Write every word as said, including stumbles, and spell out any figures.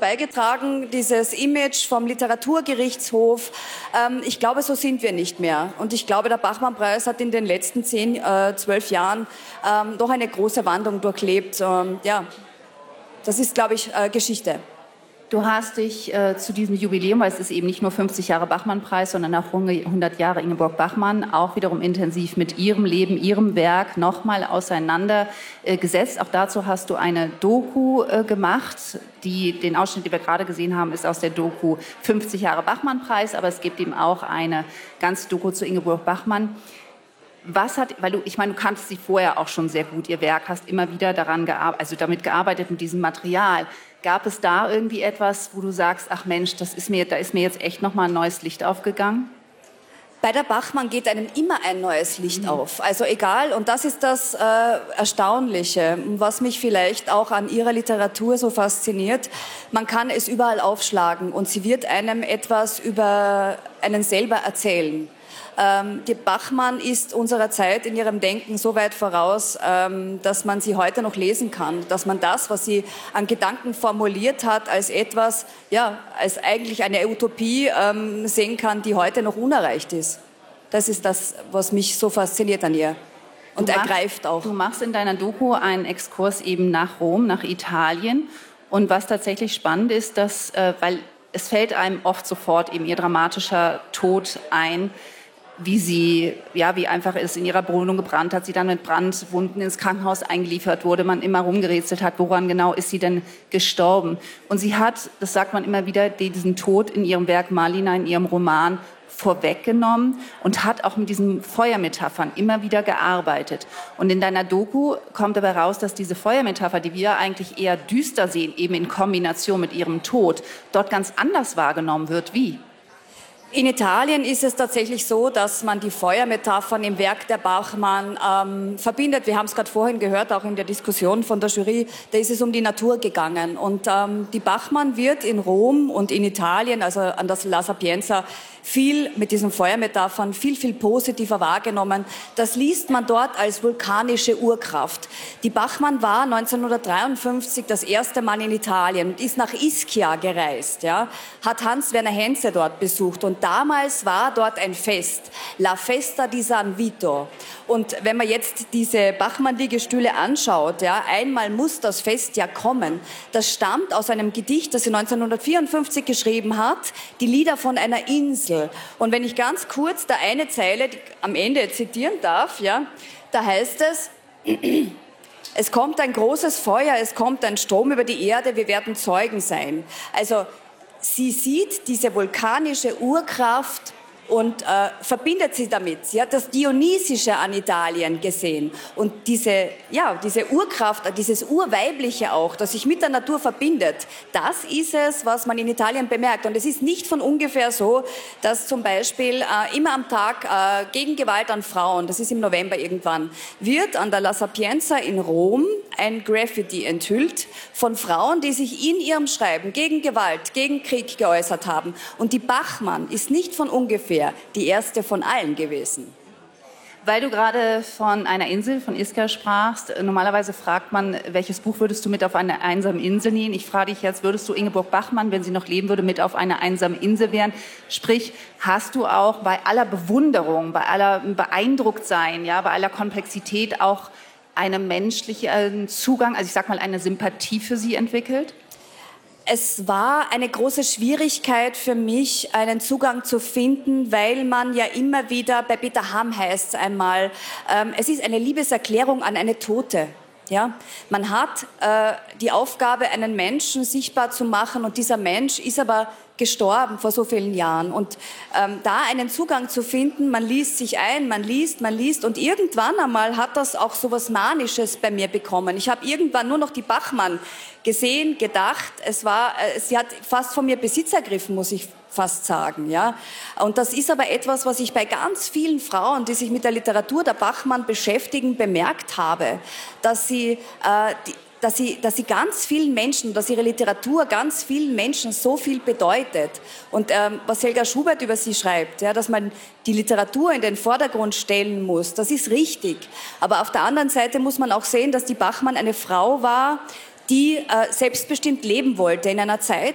beigetragen, dieses Image vom Literaturgerichtshof. Ähm, ich glaube, so sind wir nicht mehr. Und ich glaube, der Bachmann-Preis hat in den letzten zehn, äh, zwölf Jahren ähm, doch eine große Wandlung durchlebt. Ähm, ja, das ist, glaube ich, äh, Geschichte. Du hast dich äh, zu diesem Jubiläum, weil es ist eben nicht nur fünfzig Jahre Bachmann-Preis, sondern auch hundert Jahre Ingeborg Bachmann, auch wiederum intensiv mit ihrem Leben, ihrem Werk nochmal auseinandergesetzt. Äh, auch dazu hast du eine Doku äh, gemacht. Die, den Ausschnitt, den wir gerade gesehen haben, ist aus der Doku fünfzig Jahre Bachmann-Preis, aber es gibt eben auch eine ganze Doku zu Ingeborg Bachmann. Was hat, weil du, ich meine, du kanntest sie vorher auch schon sehr gut, ihr Werk, hast immer wieder daran gearbeitet, also damit gearbeitet, mit diesem Material. Gab es da irgendwie etwas, wo du sagst, ach Mensch, das ist mir, da ist mir jetzt echt nochmal ein neues Licht aufgegangen? Bei der Bachmann geht einem immer ein neues Licht mhm. auf. Also egal, und das ist das äh, Erstaunliche, was mich vielleicht auch an ihrer Literatur so fasziniert. Man kann es überall aufschlagen und sie wird einem etwas über einen selber erzählen. Ähm, die Bachmann ist unserer Zeit in ihrem Denken so weit voraus, ähm, dass man sie heute noch lesen kann, dass man das, was sie an Gedanken formuliert hat, als etwas, ja, als eigentlich eine Utopie ähm, sehen kann, die heute noch unerreicht ist. Das ist das, was mich so fasziniert an ihr und du ergreift machst, auch. Du machst in deiner Doku einen Exkurs eben nach Rom, nach Italien, und was tatsächlich spannend ist, dass, äh, weil es fällt einem oft sofort eben ihr dramatischer Tod ein, wie sie, ja, wie einfach es in ihrer Wohnung gebrannt hat, sie dann mit Brandwunden ins Krankenhaus eingeliefert wurde, man immer rumgerätselt hat, woran genau ist sie denn gestorben. Und sie hat, das sagt man immer wieder, diesen Tod in ihrem Werk Malina, in ihrem Roman, vorweggenommen und hat auch mit diesen Feuermetaphern immer wieder gearbeitet. Und in deiner Doku kommt dabei raus, dass diese Feuermetapher, die wir eigentlich eher düster sehen, eben in Kombination mit ihrem Tod, dort ganz anders wahrgenommen wird. Wie? In Italien ist es tatsächlich so, dass man die Feuermetaphern im Werk der Bachmann ähm, verbindet. Wir haben es gerade vorhin gehört, auch in der Diskussion von der Jury, da ist es um die Natur gegangen. Und ähm, die Bachmann wird in Rom und in Italien, also an das La Sapienza, viel mit diesen Feuermetaphern, viel, viel positiver wahrgenommen. Das liest man dort als vulkanische Urkraft. Die Bachmann war neunzehnhundertdreiundfünfzig das erste Mal in Italien und ist nach Ischia gereist, ja, hat Hans-Werner Henze dort besucht und damals war dort ein Fest, La Festa di San Vito. Und wenn man jetzt diese Bachmann-Liegestühle anschaut, ja, einmal muss das Fest ja kommen. Das stammt aus einem Gedicht, das sie neunzehnhundertvierundfünfzig geschrieben hat, die Lieder von einer Insel. Und wenn ich ganz kurz da eine Zeile am Ende zitieren darf, ja, da heißt es: Es kommt ein großes Feuer, es kommt ein Strom über die Erde, wir werden Zeugen sein. Also sie sieht diese vulkanische Urkraft und äh, verbindet sie damit. Sie hat das Dionysische an Italien gesehen. Und diese, ja, diese Urkraft, dieses Urweibliche auch, das sich mit der Natur verbindet, das ist es, was man in Italien bemerkt. Und es ist nicht von ungefähr so, dass zum Beispiel äh, immer am Tag äh, gegen Gewalt an Frauen, das ist im November irgendwann, wird an der La Sapienza in Rom ein Graffiti enthüllt von Frauen, die sich in ihrem Schreiben gegen Gewalt, gegen Krieg geäußert haben. Und die Bachmann ist nicht von ungefähr die erste von allen gewesen. Weil du gerade von einer Insel, von Ischia sprachst, normalerweise fragt man, welches Buch würdest du mit auf eine einsame Insel nehmen? Ich frage dich jetzt, würdest du Ingeborg Bachmann, wenn sie noch leben würde, mit auf eine einsame Insel wären? Sprich, hast du auch bei aller Bewunderung, bei aller Beeindrucktsein, ja, bei aller Komplexität auch einen menschlichen Zugang, also ich sag mal eine Sympathie für sie entwickelt? Es war eine große Schwierigkeit für mich, einen Zugang zu finden, weil man ja immer wieder, bei Peter Hamm heißt es einmal, ähm, es ist eine Liebeserklärung an eine Tote. Ja? Man hat äh, die Aufgabe, einen Menschen sichtbar zu machen und dieser Mensch ist aber gestorben vor so vielen Jahren. Und ähm, da einen Zugang zu finden, man liest sich ein, man liest, man liest und irgendwann einmal hat das auch so was Manisches bei mir bekommen. Ich habe irgendwann nur noch die Bachmann gesehen, gedacht, es war, äh, sie hat fast von mir Besitz ergriffen, muss ich fast sagen, ja. Und das ist aber etwas, was ich bei ganz vielen Frauen, die sich mit der Literatur der Bachmann beschäftigen, bemerkt habe, dass sie äh, die, Dass sie, dass sie ganz vielen Menschen, dass ihre Literatur ganz vielen Menschen so viel bedeutet. Und ähm, was Helga Schubert über sie schreibt, ja, dass man die Literatur in den Vordergrund stellen muss, das ist richtig. Aber auf der anderen Seite muss man auch sehen, dass die Bachmann eine Frau war, die äh, selbstbestimmt leben wollte in einer Zeit,